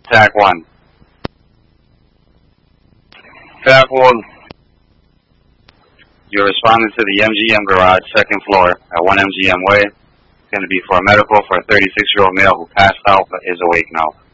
TAC 1. TAC 1. You're responding to the MGM garage, second floor, at 1 MGM Way. It's going to be for a medical for a 36-year-old male who passed out but is awake now.